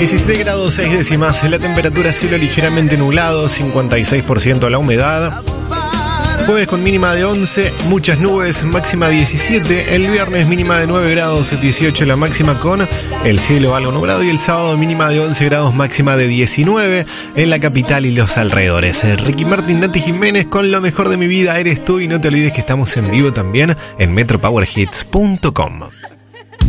17 grados 6 décimas, la temperatura, cielo ligeramente nublado, 56% la humedad. Jueves con mínima de 11, muchas nubes, máxima 17. El viernes mínima de 9 grados, 18 la máxima con el cielo algo nublado. Y el sábado mínima de 11 grados, máxima de 19 en la capital y los alrededores. Ricky Martin, Nati Jiménez con Lo Mejor de Mi Vida Eres Tú. Y no te olvides que estamos en vivo también en metropowerhits.com.